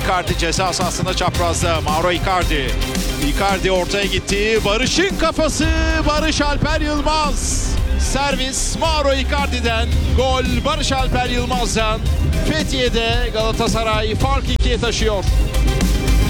Icardi ceza sahasında çaprazda. Mauro Icardi. Icardi ortaya gitti. Barış'ın kafası. Barış Alper Yılmaz. Servis Mauro Icardi'den. Gol Barış Alper Yılmaz'dan. Fethiye'de Galatasaray fark 2'ye taşıyor.